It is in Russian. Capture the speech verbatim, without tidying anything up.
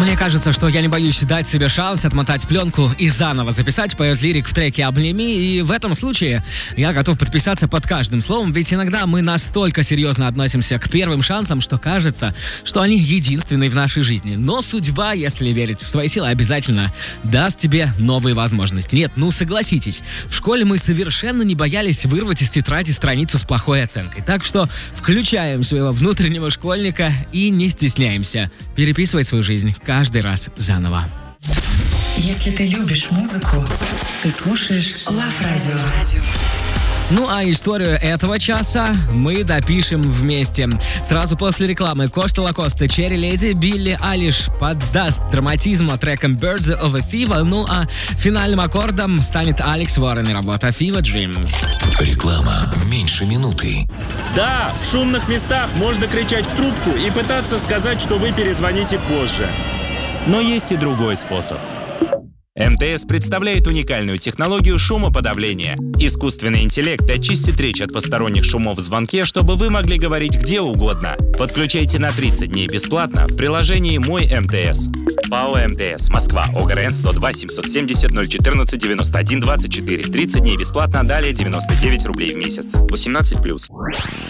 Мне кажется, что я не боюсь дать себе шанс отмотать пленку и заново записать, поет лирик в треке «Обними». И в этом случае я готов подписаться под каждым словом, ведь иногда мы настолько серьезно относимся к первым шансам, что кажется, что они единственные в нашей жизни. Но судьба, если верить в свои силы, обязательно даст тебе новые возможности. Нет, ну согласитесь, в школе мы совершенно не боялись вырвать из тетради страницу с плохой оценкой. Так что включаем своего внутреннего школьника и не стесняемся переписывать свою жизнь каждый раз заново. Если ты любишь музыку, ты слушаешь Love Radio. Ну а историю этого часа мы допишем вместе. Сразу после рекламы Коста Лакоста, Черри Леди, Билли Айлиш поддаст драматизма треком Birds of a Fever. Ну а финальным аккордом станет Алекс Уоррен и работа Fever Dream. Реклама меньше минуты. Да, в шумных местах можно кричать в трубку и пытаться сказать, что вы перезвоните позже. Но есть и другой способ. эм тэ эс представляет уникальную технологию шумоподавления. Искусственный интеллект очистит речь от посторонних шумов в звонке, чтобы вы могли говорить где угодно. Подключайте на тридцать дней бесплатно в приложении «Мой эм тэ эс». ПАО эм тэ эс, Москва, ОГРН сто два семьсот семьдесят ноль четырнадцать девяносто один двадцать четыре. тридцать дней бесплатно, далее девяносто девять рублей в месяц. восемнадцать плюс.